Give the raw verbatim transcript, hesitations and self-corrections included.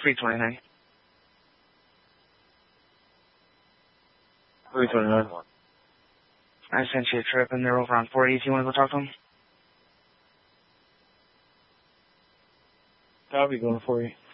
three twenty-nine. three twenty-nine. I sent you a trip, and they're over on four eighty. You want to go talk to them? I'll be going for you.